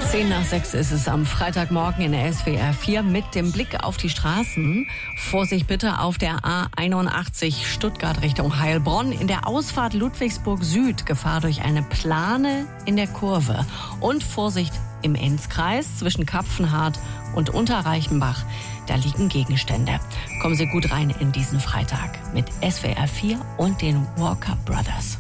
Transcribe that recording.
5:10 ist es am Freitagmorgen in der SWR 4 mit dem Blick auf die Straßen. Vorsicht bitte auf der A81 Stuttgart Richtung Heilbronn. In der Ausfahrt Ludwigsburg Süd Gefahr durch eine Plane in der Kurve. Und Vorsicht im Enzkreis zwischen Kapfenhardt und Unterreichenbach. Da liegen Gegenstände. Kommen Sie gut rein in diesen Freitag mit SWR 4 und den Walker Brothers.